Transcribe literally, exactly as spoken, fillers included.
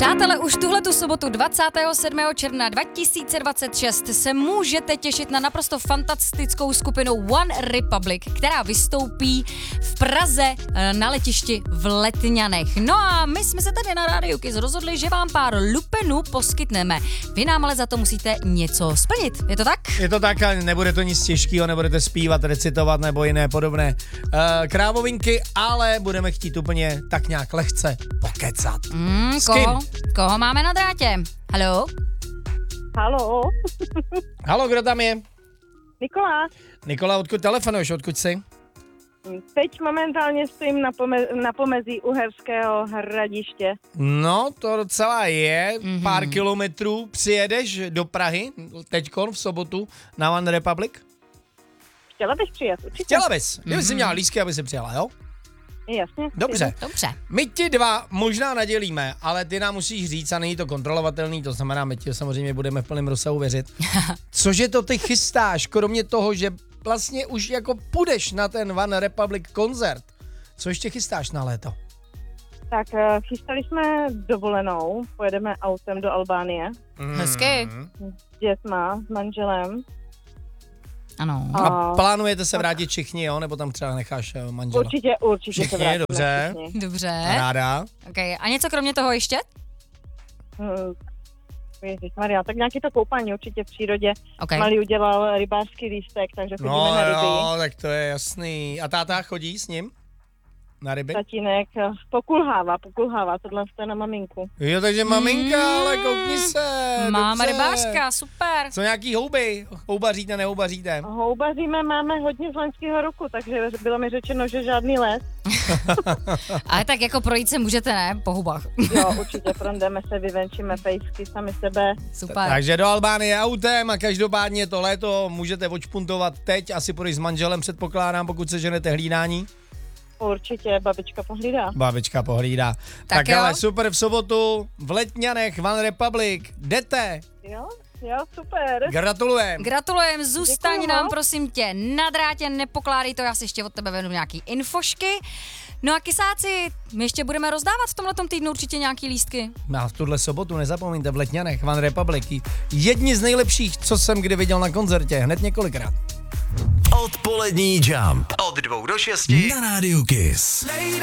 Přátelé, už tuhletu sobotu dvacátého sedmého června dva tisíce dvacet šest se můžete těšit na naprosto fantastickou skupinu One Republic, která vystoupí v Praze na letišti v Letňanech. No a my jsme se tady na Rádiu Kiss rozhodli, že vám pár lupenů poskytneme. Vy nám ale za to musíte něco splnit. Je to tak? Je to tak, ale nebude to nic těžkého, nebudete zpívat, recitovat nebo jiné podobné uh, krávovinky, ale budeme chtít úplně tak nějak lehce pokecat. Mm, koho? Koho máme na drátě? Haló? Haló? Haló, kdo tam je? Nikola? Nikola, odkud telefonuješ, odkud jsi? Teď momentálně stojím na, pome- na pomezí Uherského Hradiště. No, to docela je, mm-hmm. pár kilometrů. Přijedeš do Prahy teďkon v sobotu na One Republic? Chtěla bych přijet, určitě. Chtěla bys, kdyby mm-hmm. jsi měla lístky, aby si přijela, jo? Jasně. Dobře. Dobře. My ti dva možná nadělíme, ale ty nám musíš říct, a není to kontrolovatelný, to znamená, my ti samozřejmě budeme v plném rozsahu věřit. Cože to ty chystáš, kromě toho, že vlastně už jako půjdeš na ten One Republic koncert. Co ještě chystáš na léto? Tak chystali jsme dovolenou, pojedeme autem do Albánie. Mm. Hezky. S dětma, s manželem. Ano. A, a plánujete se vrátit všichni, jo? Nebo tam třeba necháš manžela? Určitě, určitě všichni, se vrátíme. Dobře. Všichni. Dobře. Ráda. Okay. A něco kromě toho ještě? Hmm. Ježišmarja, tak nějaký to koupání určitě v přírodě. Okay. Malý udělal rybářský lístek, takže chodíme No na ryby. jo, tak to je jasný. A táta chodí s ním? Na ryby? Tatínek pokulhává, pokulhává, tohle je na maminku. Jo, takže maminka, mm. ale koukni se. Máma dobře. rybářka, super. Co nějaký houby? Houbaříte, nehoubaříte? Houbaříme máme hodně z loňského roku, takže bylo mi řečeno, že žádný les. Ale tak jako projít se můžete, ne? Po hubách. Jo, určitě prondeme se, vyvenčíme pejsky sami sebe. Super. Takže do Albánie autem a každopádně to léto můžete odšpuntovat teď, asi půjdeš s manželem, předpokládám, pokud se ženete hlídání. Určitě, babička pohlídá. Babička pohlídá. Tak, Tak jo. ale super, v sobotu v Letňanech, One Republic, jdete. Jo, jo, super. Gratulujem. Gratulujem, zůstaň Děkuju nám, moc. prosím tě, na drátě, nepokládej to, já si ještě od tebe venu nějaký infošky. No a kysáci, my ještě budeme rozdávat v tomhletom týdnu určitě nějaký lístky. Na tuhle sobotu nezapomeňte v Letňanech, One Republic. Jedni z nejlepších, co jsem kdy viděl na koncertě, hned několikrát. Odpolední Jump od dvou do šesti na Rádiu Kiss.